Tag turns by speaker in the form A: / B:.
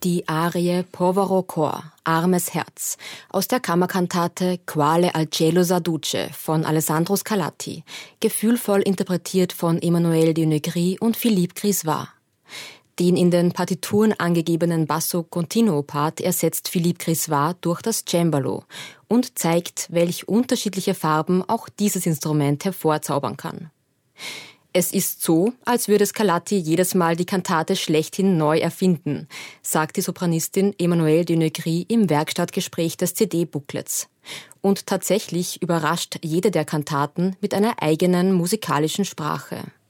A: Die Arie Povero Cor, Armes Herz, aus der Kammerkantate Quale al cielo s'adduce von Alessandro Scarlatti, gefühlvoll interpretiert von Emmanuel de Negri und Philippe Grisvat. Den in den Partituren angegebenen Basso Continuo Part ersetzt Philippe Grisvat durch das Cembalo und zeigt, welch unterschiedliche Farben auch dieses Instrument hervorzaubern kann. Es ist so, als würde Scarlatti jedes Mal die Kantate schlechthin neu erfinden, sagt die Sopranistin Emmanuelle de Negri im Werkstattgespräch des CD-Booklets. Und tatsächlich überrascht jede der Kantaten mit einer eigenen musikalischen Sprache.